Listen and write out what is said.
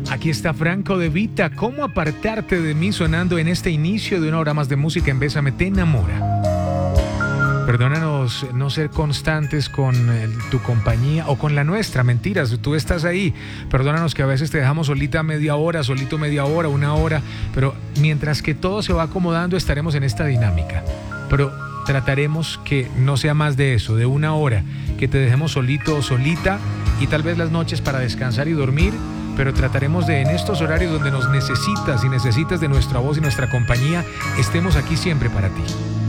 Aquí está Franco De Vita. ¿Cómo apartarte de mí? Sonando en este inicio de una hora más de música en Bésame Te Enamora. Perdónanos no ser constantes con tu compañía o con la nuestra. Mentiras, tú estás ahí. Perdónanos que a veces te dejamos solita media hora, solito media hora, una hora. Pero mientras que todo se va acomodando, estaremos en esta dinámica. Pero trataremos que no sea más de eso, de una hora, que te dejemos solito o solita, y tal vez las noches para descansar y dormir. Pero trataremos de, en estos horarios donde nos necesitas y necesitas de nuestra voz y nuestra compañía, estemos aquí siempre para ti.